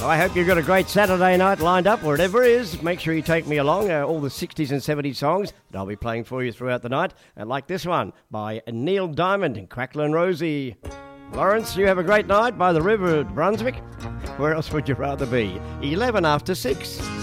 Well, I hope you've got a great Saturday night lined up, wherever it is. Make sure you take me along, all the 60s and 70s songs that I'll be playing for you throughout the night. And like this one by Neil Diamond and Cracklin' Rosie. Lawrence, you have a great night by the river at Brunswick. Where else would you rather be? 11 after 6.